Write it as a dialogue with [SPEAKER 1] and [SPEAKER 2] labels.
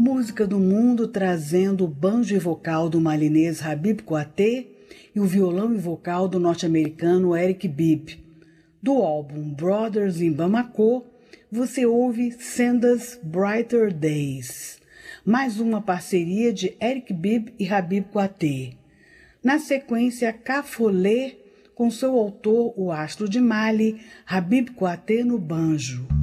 [SPEAKER 1] música do mundo trazendo o banjo e vocal do malinês Habib Kouaté e o violão e vocal do norte-americano Eric Bibb. Do álbum Brothers in Bamako, você ouve Send Us Brighter Days, mais uma parceria de Eric Bibb e Habib Kouaté. Na sequência, Cafolé, com seu autor, o astro de Mali, Habib Kouaté no banjo.